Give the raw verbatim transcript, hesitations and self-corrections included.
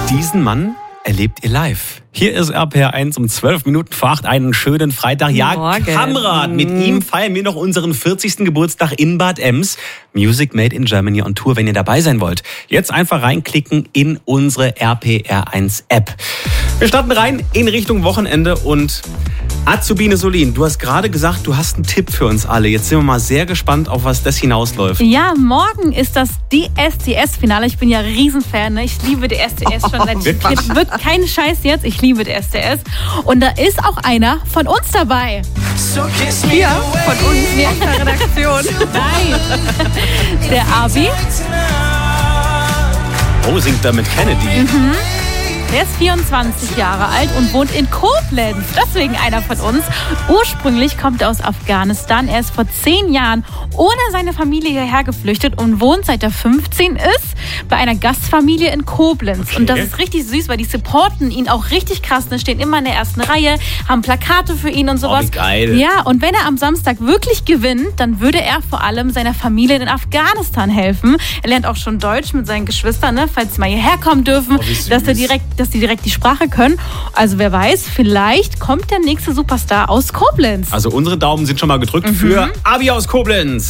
Diesen Mann erlebt ihr live. Hier ist R P R eins um zwölf Minuten vor acht, einen schönen Freitag. Ja, Morgen. Kamerad, mit ihm feiern wir noch unseren vierzigsten Geburtstag in Bad Ems. Music Made in Germany on Tour, wenn ihr dabei sein wollt. Jetzt einfach reinklicken in unsere R P R eins App. Wir starten rein in Richtung Wochenende und Azubine Solin, du hast gerade gesagt, du hast einen Tipp für uns alle. Jetzt sind wir mal sehr gespannt, auf was das hinausläuft. Ja, morgen ist das D S D S-Finale. Ich bin ja Riesenfan. Ne? Ich liebe D S D S schon seit Wirklich? Wird kein Scheiß jetzt. Ich liebe D S D S. Und da ist auch einer von uns dabei. Hier, von uns, hier in der Redaktion. Nein. Der Abi. Oh, singt da mit Kennedy. Mhm. Der ist vierundzwanzig Jahre alt und wohnt in Koblenz. Deswegen einer von uns. Ursprünglich kommt er aus Afghanistan. Er ist vor zehn Jahren ohne seine Familie hierher geflüchtet und wohnt, seit er fünfzehn ist, bei einer Gastfamilie in Koblenz. Okay. Und das ist richtig süß, weil die supporten ihn auch richtig krass. Die stehen immer in der ersten Reihe, haben Plakate für ihn und sowas. Oh, wie geil. Ja, und wenn er am Samstag wirklich gewinnt, dann würde er vor allem seiner Familie in Afghanistan helfen. Er lernt auch schon Deutsch mit seinen Geschwistern, ne, falls sie mal hierher kommen dürfen, Oh, wie süß. dass er direkt dass die direkt die Sprache können. Also wer weiß, vielleicht kommt der nächste Superstar aus Koblenz. Also unsere Daumen sind schon mal gedrückt für Abi aus Koblenz.